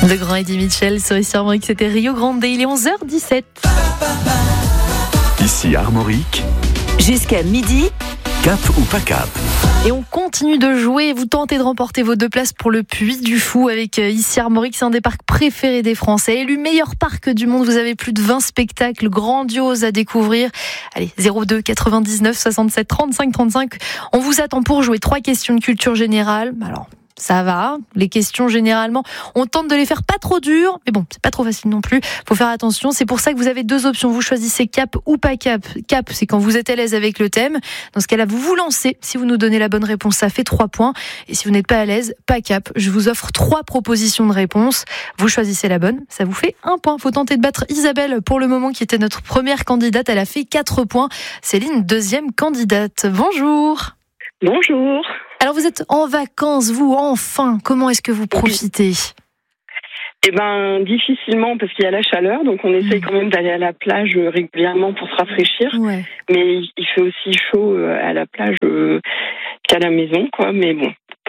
De Grand Eddie Mitchell sur ici Armorique, c'était Rio Grande. Il est 11h17. Ici Armorique. Jusqu'à midi. Cap ou pas cap? Et on continue de jouer. Vous tentez de remporter vos 2 places pour le Puy du Fou avec ici Armorique. C'est un des parcs préférés des Français. Élu meilleur parc du monde. Vous avez plus de 20 spectacles grandioses à découvrir. Allez, 02 99 67 35 35. On vous attend pour jouer 3 questions de culture générale. Alors, ça va. Les questions, généralement, on tente de les faire pas trop dures. Mais bon, c'est pas trop facile non plus. Faut faire attention. C'est pour ça que vous avez 2 options. Vous choisissez cap ou pas cap. Cap, c'est quand vous êtes à l'aise avec le thème. Dans ce cas-là, vous vous lancez. Si vous nous donnez la bonne réponse, ça fait 3 points. Et si vous n'êtes pas à l'aise, pas cap. Je vous offre 3 propositions de réponse. Vous choisissez la bonne. Ça vous fait 1 point. Faut tenter de battre Isabelle, pour le moment, qui était notre première candidate. Elle a fait 4 points. Céline, deuxième candidate. Bonjour. Bonjour. Alors vous êtes en vacances, vous, enfin. Comment est-ce que vous profitez ? Eh ben, difficilement parce qu'il y a la chaleur, donc on essaye quand même d'aller à la plage régulièrement pour se rafraîchir. Ouais. Mais il fait aussi chaud à la plage qu'à la maison, quoi. Mais bon,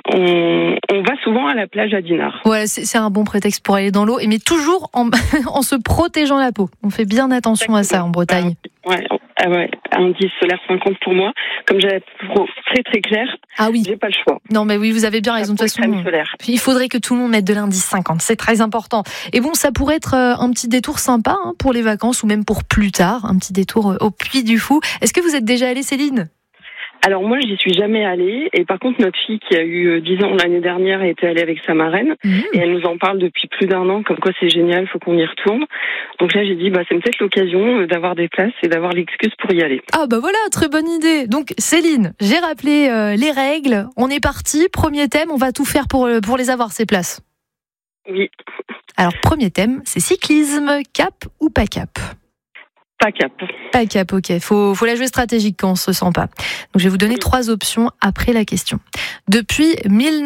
on va souvent à la plage à Dinard. Ouais, c'est un bon prétexte pour aller dans l'eau, mais toujours en, en se protégeant la peau. On fait bien attention à ça en Bretagne. Ouais, indice solaire 50 pour moi. Comme j'ai la peau très très claire, ah oui. J'ai pas le choix. Non, mais oui, vous avez bien raison. De toute façon, il faudrait que tout le monde mette de l'indice 50. C'est très important. Et bon, ça pourrait être un petit détour sympa pour les vacances ou même pour plus tard. Un petit détour au Puy du Fou. Est-ce que vous êtes déjà allée, Céline ? Alors moi, j'y suis jamais allée. Et par contre, notre fille qui a eu 10 ans l'année dernière était allée avec sa marraine. Et elle nous en parle depuis plus d'1 an, comme quoi c'est génial, faut qu'on y retourne. Donc là, j'ai dit, c'est peut-être l'occasion d'avoir des places et d'avoir l'excuse pour y aller. Ah bah voilà, très bonne idée. Donc Céline, j'ai rappelé les règles. On est parti. Premier thème, on va tout faire pour les avoir, ces places. Oui. Alors, premier thème, c'est cyclisme. Cap ou pas cap ? Pas cap. Pas cap, ok. Faut la jouer stratégique quand on se sent pas. Donc je vais vous donner 3 options après la question. Depuis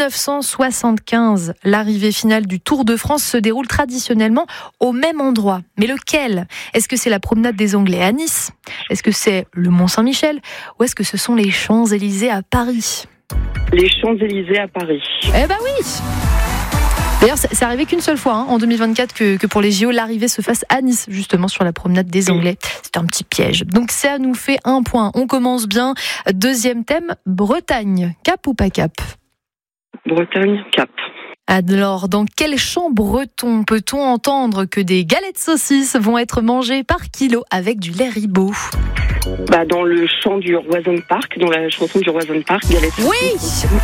1975, l'arrivée finale du Tour de France se déroule traditionnellement au même endroit. Mais lequel ? Est-ce que c'est la promenade des Anglais à Nice ? Est-ce que c'est le Mont-Saint-Michel ? Ou est-ce que ce sont les Champs-Élysées à Paris ? Les Champs-Élysées à Paris. Eh ben oui ! D'ailleurs, c'est arrivé qu'une seule fois en 2024 que pour les JO, l'arrivée se fasse à Nice, justement sur la promenade des Anglais. C'est un petit piège. Donc ça nous fait 1 point. On commence bien. Deuxième thème, Bretagne. Cap ou pas cap ? Bretagne, cap. Alors, dans quel champ breton peut-on entendre que des galettes saucisses vont être mangées par kilo avec du lait ribot ? Dans le chant du Roison Park, dans la chanson du Roison Park, galettes saucisses. Oui.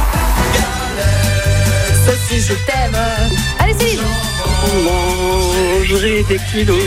Si je t'aime. Allez, Céline. On mangerait des kilos.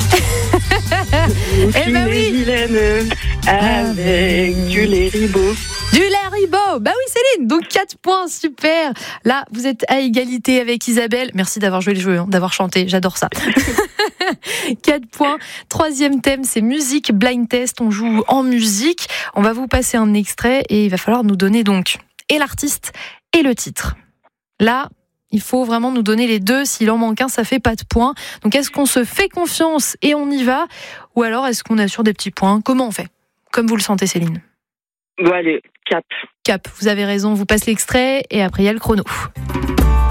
Eh ben oui. Vilaine, avec du lait ribot. Du lait ribot. Bah oui, Céline. Donc 4 points, super. Là, vous êtes à égalité avec Isabelle. Merci d'avoir joué le jeu, d'avoir chanté. J'adore ça. 4 points. Troisième thème, c'est musique blind test. On joue en musique. On va vous passer un extrait et il va falloir nous donner donc et l'artiste et le titre. Là, il faut vraiment nous donner les 2. S'il en manque un, ça fait pas de points. Donc, est-ce qu'on se fait confiance et on y va ? Ou alors, est-ce qu'on assure des petits points ? Comment on fait ? Comme vous le sentez, Céline. Bon, allez, cap. Cap, vous avez raison. Vous passez l'extrait et après, il y a le chrono.